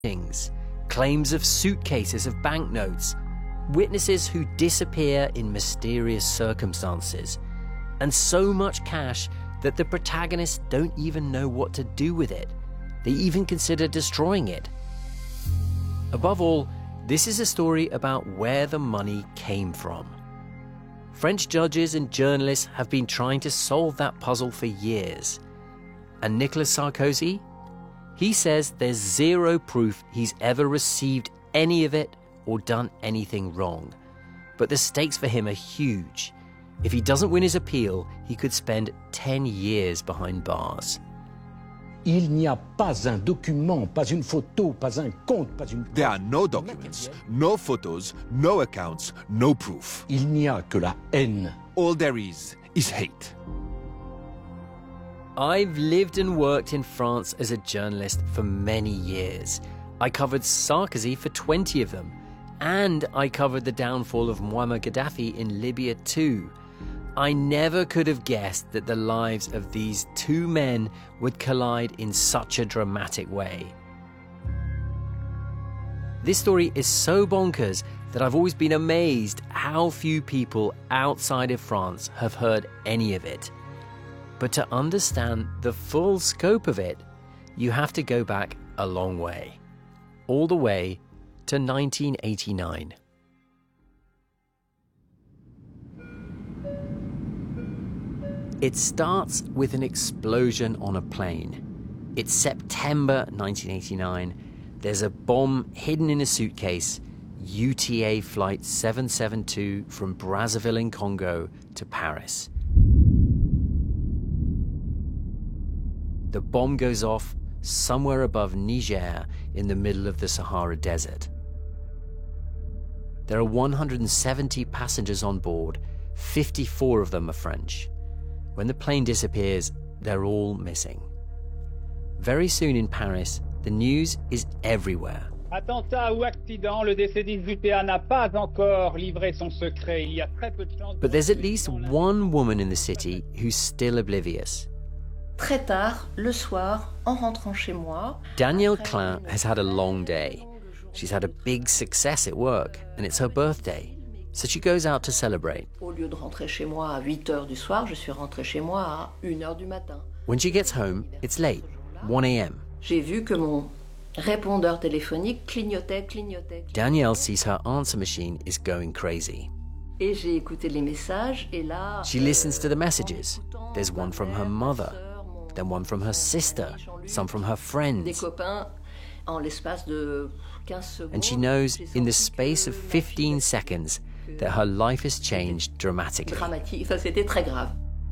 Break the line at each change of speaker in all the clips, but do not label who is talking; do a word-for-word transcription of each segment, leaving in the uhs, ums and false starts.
things, claims of suitcases of banknotes, witnesses who disappear in mysterious circumstances, and so much cash that the protagonists don't even know what to do with it. They even consider destroying it. Above all, this is a story about where the money came from. French judges and journalists have been trying to solve that puzzle for years. And Nicolas Sarkozy? He says there's zero proof he's ever received any of it or done anything wrong. But the stakes for him are huge. If he doesn't win his appeal, he could spend ten years behind bars.
Il n'y a pas un document, pas une photo, pas un compte, pas une...
There are no documents, no photos, no accounts, no proof.
Il n'y a que la haine.
All there is is hate.
I've lived and worked in France as a journalist for many years. I covered Sarkozy for twenty of them. And I covered the downfall of Muammar Gaddafi in Libya too. I never could have guessed that the lives of these two men would collide in such a dramatic way. This story is so bonkers that I've always been amazed how few people outside of France have heard any of it. But to understand the full scope of it, you have to go back a long way. All the way to nineteen eighty-nine. It starts with an explosion on a plane. It's September nineteen eighty-nine. There's a bomb hidden in a suitcase, U T A Flight seven seven two from Brazzaville in Congo to Paris. The bomb goes off somewhere above Niger in the middle of the Sahara Desert. There are one hundred seventy passengers on board, fifty-four of them are French. When the plane disappears, they're all missing. Very soon in Paris, the news is everywhere.
Attentat ou accident, le décédé U T A n'a pas encore livré son secret. Il y a très peu de chances.
But there's at least one woman in the city who's still oblivious.
Très tard, le soir, en rentrant chez moi.
Danielle Klein has had a long day. She's had a big success at work, and it's her birthday. So she goes out to celebrate.
Au lieu de rentrer chez moi à huit heures du soir, je suis rentrée chez moi à une heure du matin.
When she gets home, it's late, one a m
J'ai vu que mon répondeur téléphonique clignotait, clignotait.
Danielle sees her answer machine is going crazy.
Et j'ai écouté les messages, et là...
She listens to the messages. There's one from her mother, then one from her sister, some from her
Des
friends.
copains en l'espace de quinze secondes.
And she knows in the space of fifteen seconds that her life has changed dramatically.
Dramatique, ça c'était très grave.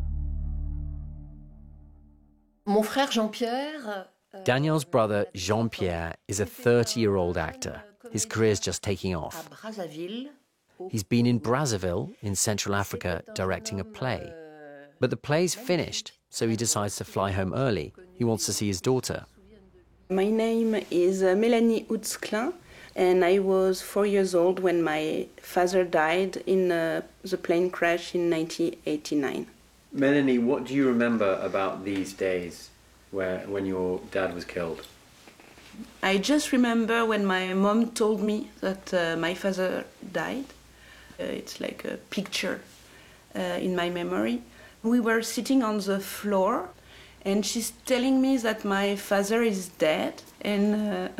Mon frère Jean-Pierre...
Danielle's brother, Jean-Pierre, is a thirty-year-old actor. His career's just taking
à
off.
Brazzaville.
He's been in Brazzaville, in Central Africa, directing a play. But the play's finished, so he decides to fly home early. He wants to see his daughter.
My name is uh, Mélanie Houtz-Klein, and I was four years old when my father died in uh, the plane crash in nineteen eighty-nine.
Melanie, what do you remember about these days where, when your dad was killed?
I just remember when my mom told me that uh, my father died. Uh, it's like a picture uh, in my memory. We were sitting on the floor, and she's telling me that my father is dead, and... Uh,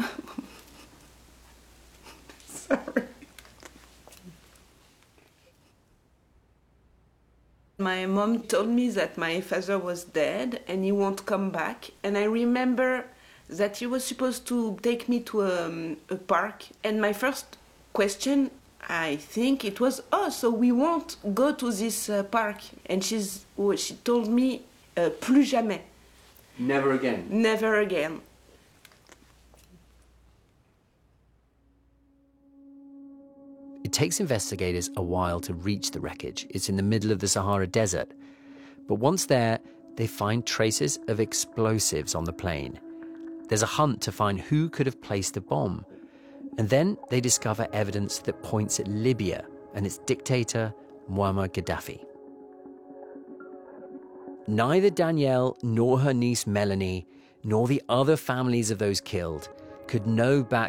sorry. My mom told me that my father was dead and he won't come back. And I remember that he was supposed to take me to a, a park. And my first question, I think it was, oh, so we won't go to this uh, park. And she's, well, she told me, uh, plus jamais.
Never again.
Never again.
It takes investigators a while to reach the wreckage. It's in the middle of the Sahara Desert. But once there, they find traces of explosives on the plane. There's a hunt to find who could have placed the bomb. And then they discover evidence that points at Libya and its dictator, Muammar Gaddafi. Neither Danielle nor her niece Melanie, nor the other families of those killed, could know back